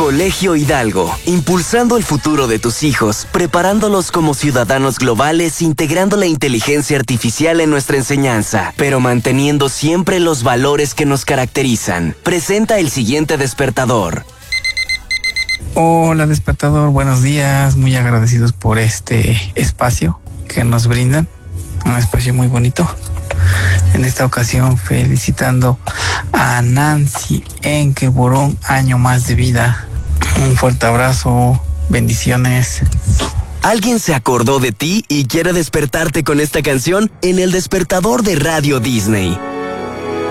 Colegio Hidalgo, impulsando el futuro de tus hijos, preparándolos como ciudadanos globales, integrando la inteligencia artificial en nuestra enseñanza, pero manteniendo siempre los valores que nos caracterizan. Presenta el siguiente despertador. Hola despertador, buenos días, muy agradecidos por este espacio que nos brindan, un espacio muy bonito. En esta ocasión felicitando a Nancy Enke por un año más de vida. Un fuerte abrazo, bendiciones. ¿Alguien se acordó de ti y quiere despertarte con esta canción? En el despertador de Radio Disney.